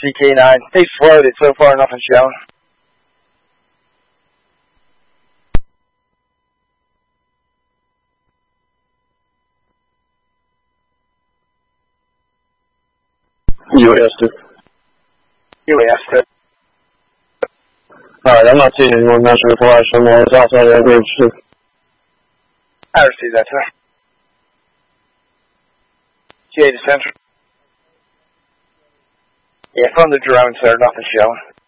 RCK9. He's floated so far, nothing showing. UAS-2. UAS-2. Alright, I'm not seeing anyone measure the flash on the outside of that bridge, too. I received that, sir. GA to center. Yeah, from the drone, sir, nothing showing.